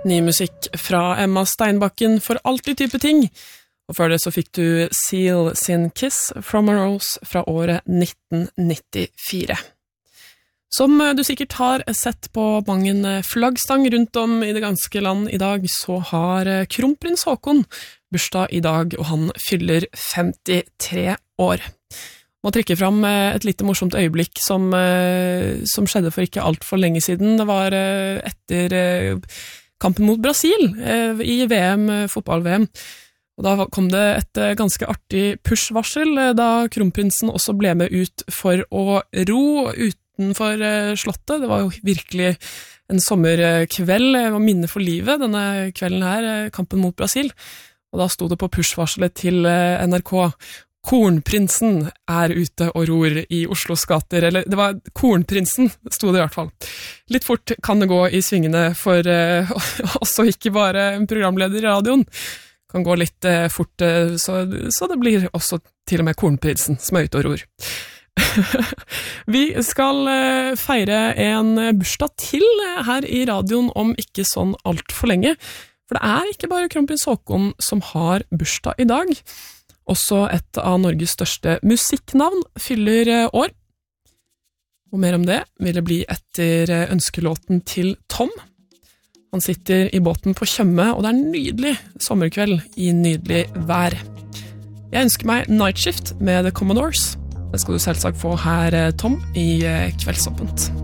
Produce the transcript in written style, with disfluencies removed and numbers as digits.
Ny musikk fra Emma Steinbakken for alltid type ting. Og før det så fikk du Seal sin Kiss from a Rose fra året 1994. Som du sikkert har sett på mange flaggstang rundt om i det ganske land i dag, så har kronprins Haakon bursdag i dag, og han fyller 53 år. Må trekke fram et lite morsomt øyeblikk som skjedde for ikke alt for lenge siden. Det var etter kampen mot Brasil i VM, fotball-VM. Og da kom det et ganske artig push-varsel, da kronprinsen også ble med ut for å ro utenfor slottet. Det var jo virkelig en sommerkveld, minne for livet, denne kvelden her, kampen mot Brasil. Og da stod det på push-varselet til NRK: Kornprinsen er ute og ror i Oslos gater, eller det var Kornprinsen, stod det i hvert fall. Litt fort kan det gå i svingene for også ikke bare en programleder i radioen. Kan gå litt fort, så det blir også til og med Kornprinsen som er ute og ror. Vi skal feire en bursdag til her i radioen om ikke sånn alt for lenge, for det er ikke bare kronprins Haakon som har bursdag i dag. Også et av Norges største musikknavn fyller år. Og mer om det vil det bli etter ønskelåten til Tom. Han sitter i båten på Tjøme, og det er en nydelig sommerkveld i nydelig vær. Jeg ønsker meg Night Shift med The Commodores. Det skal du selvsagt få her, Tom, i Kveldsåpent.